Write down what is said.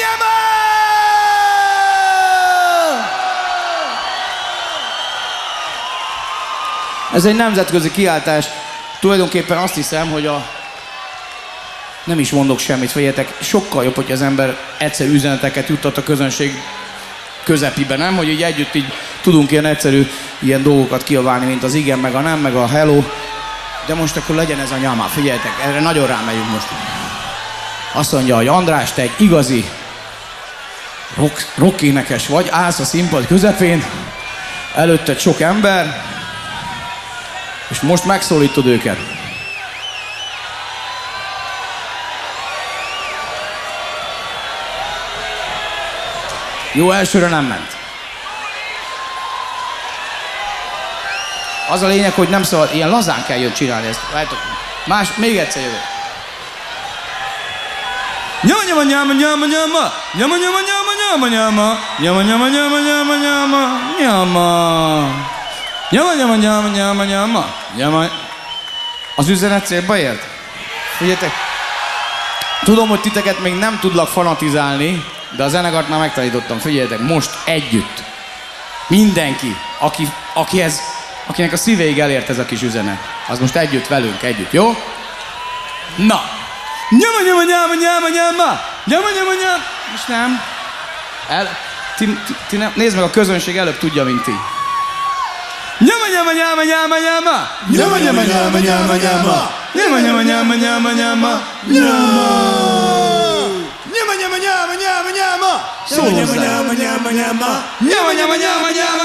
nyama! Ez egy nemzetközi kiáltás. Tulajdonképpen azt hiszem, hogy nem is mondok semmit, figyeljetek, sokkal jobb, hogy az ember egyszerű üzeneteket juttat a közönség közepibe, nem? Hogy így együtt így tudunk ilyen egyszerű ilyen dolgokat kiabálni, mint az igen, meg a nem, meg a hello. De most akkor legyen ez a nyama, figyeljetek, erre nagyon rámegyünk most. Azt mondja, hogy András, te egy igazi rock énekes vagy, állsz a színpad közepén, előtted sok ember, és most megszólítod őket. Jó, elsőre nem ment. Az a lényeg, hogy nem szabad, ilyen lazán kell csinálni ezt. Látjátok? Még egyszer jövök. Nyama, nyama, nyama, nyama, nyama. Nyama, nyama, nyama, nyama, nyama. Nyama, nyama, nyama, nyama, nyama. Nyama. Nyama, nyama, nyama, nyama, nyama. Nyama. Az üzenet célba ért? Figyeljetek. Tudom, hogy titeket még nem tudlak fanatizálni, de a zenekart már megtanítottam. Figyeljetek, most együtt. Mindenki, akinek a szívéig elért ez a kis üzenet, az most együtt velünk, együtt, jó? Na! Nyama, nyama, nyama, nyama, nyama! Nyama, nyama, nyama! Most nem. Ti nem. Nézd meg, a közönség előbb tudja, mint ti. Nyama, nyama, nyama, nyama, nyama! Nyama, nyama, nyama, nyama, nyama! Nyama, nyama, nyama, nyama, nyama! Nyama! Nyama, nyama, nyama, nyama, nyama! Szólózzál! Nyama, nyama, nyama, nyama! Nyama, nyama, nyama, nyama!